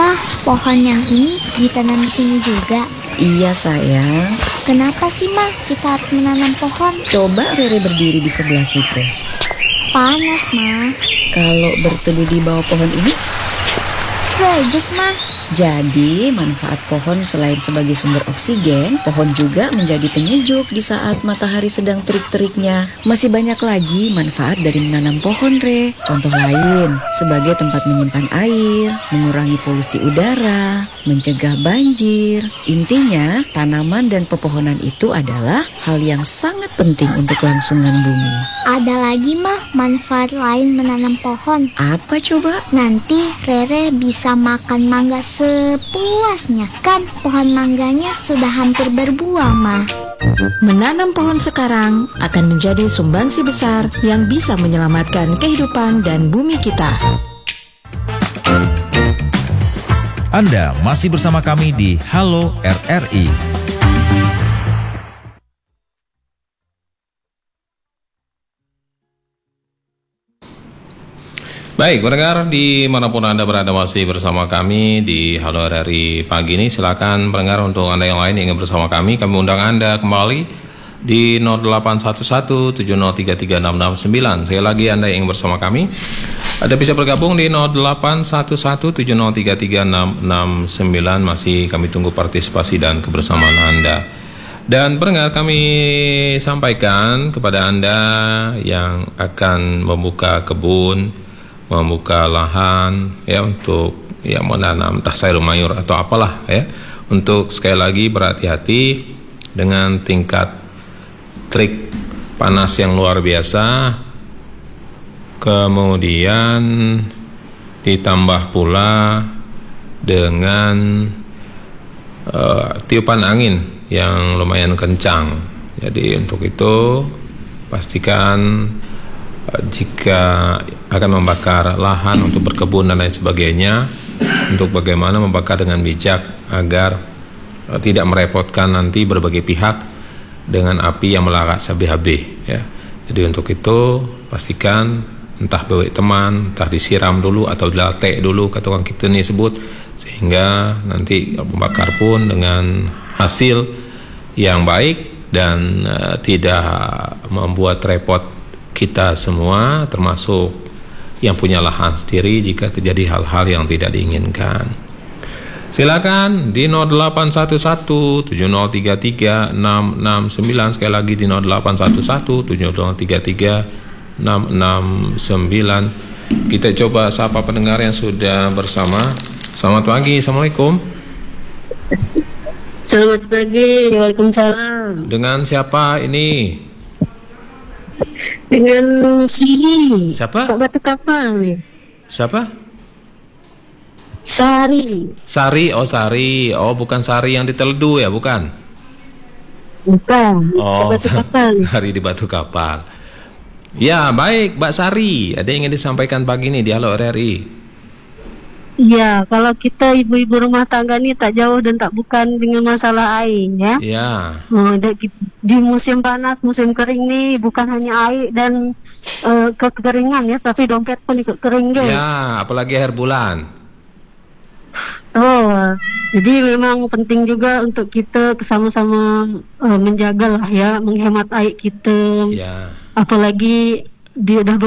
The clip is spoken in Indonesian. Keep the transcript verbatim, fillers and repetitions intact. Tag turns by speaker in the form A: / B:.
A: Wah, pohon yang ini ditanam di sini juga.
B: Iya sayang.
A: Kenapa sih, Ma, kita harus menanam pohon?
B: Coba Rere berdiri di sebelah situ.
A: Panas, Ma.
B: Kalau berteduh di bawah pohon ini,
A: Sejuk, Ma.
B: jadi manfaat pohon selain sebagai sumber oksigen, pohon juga menjadi penyejuk di saat matahari sedang terik-teriknya. Masih banyak lagi manfaat dari menanam pohon, Re. Contoh lain, sebagai tempat menyimpan air, mengurangi polusi udara, mencegah banjir. Intinya, tanaman dan pepohonan itu adalah hal yang sangat penting untuk kelangsungan bumi.
A: Ada lagi, Ma, manfaat lain menanam pohon.
B: Apa coba?
A: Nanti Rere bisa makan mangga sepuasnya. Kan pohon mangganya sudah hampir berbuah, Ma.
C: Menanam pohon sekarang akan menjadi sumbangsi besar yang bisa menyelamatkan kehidupan dan bumi kita.
D: Anda masih bersama kami di Halo R R I.
E: Baik, pendengar dimanapun Anda berada masih bersama kami di Halo R R I pagi ini. Silakan pendengar untuk Anda yang lain yang ingin bersama kami, kami undang Anda kembali di nol delapan satu satu tujuh nol tiga tiga enam enam sembilan. Sekali lagi Anda yang ingin bersama kami, Anda bisa bergabung di nol delapan satu satu tujuh nol tiga tiga enam enam sembilan. Masih kami tunggu partisipasi dan kebersamaan Anda. Dan pendengar, kami sampaikan kepada Anda yang akan membuka kebun, membuka lahan ya untuk ya menanam entah sayur mayur atau apalah ya, untuk sekali lagi berhati-hati dengan tingkat terik panas yang luar biasa, kemudian ditambah pula dengan uh, tiupan angin yang lumayan kencang. Jadi untuk itu pastikan jika akan membakar lahan untuk berkebun dan lain sebagainya, untuk bagaimana membakar dengan bijak agar uh, tidak merepotkan nanti berbagai pihak dengan api yang melarat habis-habis ya. Jadi untuk itu pastikan entah bawa teman, entah disiram dulu atau dilatek dulu kata orang kita ni sebut, sehingga nanti membakar pun dengan hasil yang baik dan uh, tidak membuat repot kita semua, termasuk yang punya lahan sendiri jika terjadi hal-hal yang tidak diinginkan. Silakan di nol delapan satu satu tujuh nol tiga tiga enam enam sembilan. Sekali lagi di nol delapan satu satu tujuh nol tiga tiga enam enam sembilan. Kita coba sapa pendengar yang sudah bersama. Selamat pagi, Assalamualaikum.
F: Selamat pagi, Waalaikumsalam.
E: Dengan siapa ini?
F: Dengan Siri.
E: Siapa?
F: Pak Batu Kapal nih.
E: Siapa?
F: Sari.
E: Sari, oh Sari. Oh bukan Sari yang di Teledu ya, bukan?
F: Bukan.
E: Oh,
F: Pak Batu Kapal.
E: Sari di Batu Kapal. Ya, baik, Mbak Sari. Ada yang ingin disampaikan pagi ini di Halo R R I?
F: Iya, kalau kita ibu-ibu rumah tangga nih tak jauh dan tak bukan dengan masalah air ya.
E: Ya.
F: Oh, di, di musim panas, musim kering nih bukan hanya air dan uh, kekeringan ya, tapi dompet pun ikut kering guys.
E: Ya, apalagi akhir bulan.
F: Oh, jadi memang penting juga untuk kita sama-sama uh, menjaga lah ya, menghemat air kita.
E: Ya.
F: Apalagi dia udah